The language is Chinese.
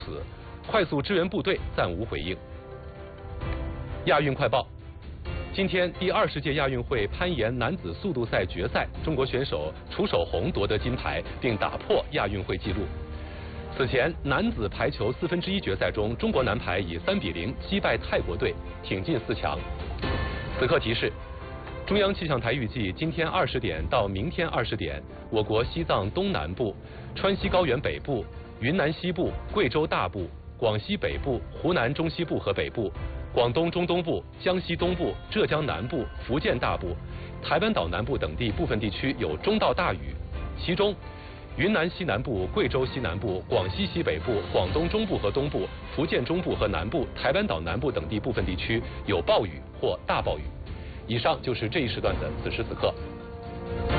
此，快速支援部队暂无回应。亚运快报。今天，第20届亚运会攀岩男子速度赛决赛，中国选手楚守宏夺得金牌，并打破亚运会纪录。此前，男子排球1/4决赛中，中国男排以3比0击败泰国队，挺进4强。此刻提示：中央气象台预计，今天20点到明天20点，我国西藏东南部、川西高原北部、云南西部、贵州大部、广西北部、湖南中西部和北部、广东中东部、江西东部、浙江南部、福建大部、台湾岛南部等地部分地区有中到大雨，其中云南西南部、贵州西南部、广西西北部、广东中部和东部、福建中部和南部、台湾岛南部等地部分地区有暴雨或大暴雨。以上就是这一时段的此时此刻。